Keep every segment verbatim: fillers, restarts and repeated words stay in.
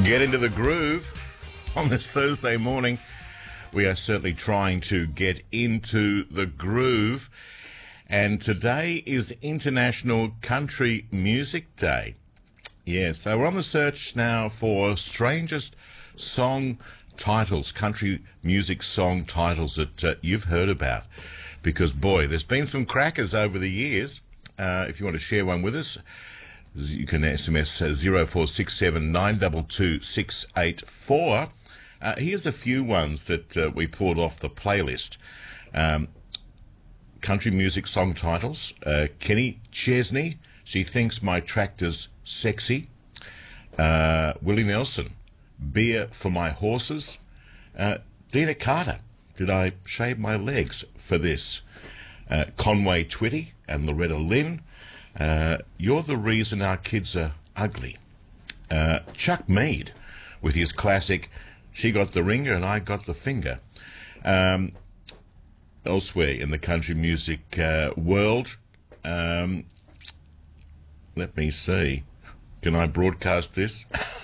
Get into the groove on this Thursday morning. We are certainly trying to get into the groove. And today is International Country Music Day. Yeah, so we're on the search now for strangest song titles, country music song titles that uh, you've heard about. Because, boy, there's been some crackers over the years. Uh, if you want to share one with us, you can S M S uh, zero four six seven nine two two six eight four. Uh, here's a few ones that uh, we pulled off the playlist. Um, country music song titles. Uh, Kenny Chesney, She Thinks My Tractor's Sexy. Uh, Willie Nelson, Beer for My Horses. Uh, Dina Carter, Did I Shave My Legs for This? Uh, Conway Twitty and Loretta Lynn. Uh, You're the Reason Our Kids Are Ugly. Uh, Chuck Mead with his classic She Got the Ringer and I Got the Finger. Um, elsewhere in the country music uh, world, um, let me see. Can I broadcast this?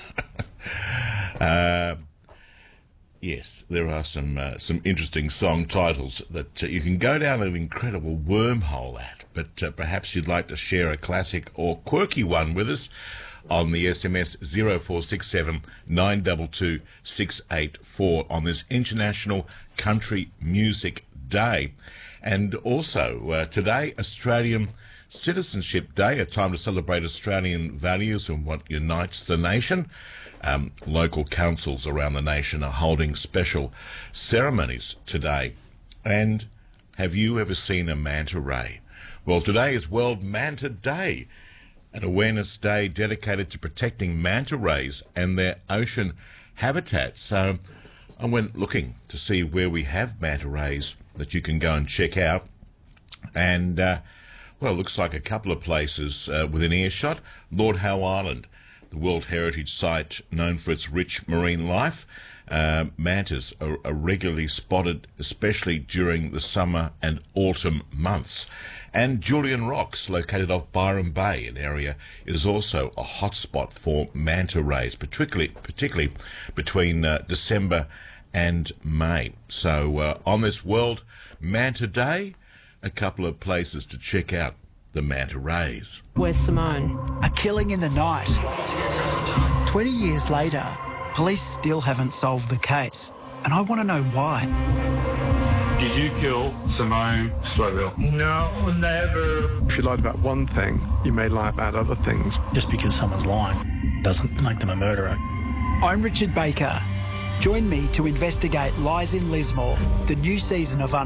uh, yes, there are some uh, some interesting song titles that uh, you can go down an incredible wormhole at, but uh, perhaps you'd like to share a classic or quirky one with us on the S M S zero four six seven nine two two six eight four on this International Country Music Day. And also uh, today, Australian Citizenship Day, a time to celebrate Australian values and what unites the nation. Um, local councils around the nation are holding special ceremonies today. And have you ever seen a manta ray? Well, today is World Manta Day, an awareness day dedicated to protecting manta rays and their ocean habitats. So I went looking to see where we have manta rays that you can go and check out. And, uh, well, it looks like a couple of places uh, within earshot. Lord Howe Island, the World Heritage Site known for its rich marine life. Uh, mantas are, are regularly spotted, especially during the summer and autumn months. And Julian Rocks, located off Byron Bay, an area, is also a hotspot for manta rays, particularly particularly between uh, December and May. So uh, on this World Manta Day, a couple of places to check out the manta rays. Where's Simone? A killing in the night. Twenty years later, police still haven't solved the case, and I want to know why. Did you kill Simone Stroville? No, never. If you lied about one thing, you may lie about other things. Just because someone's lying doesn't make them a murderer. I'm Richard Baker. Join me to investigate Lies in Lismore, the new season of Un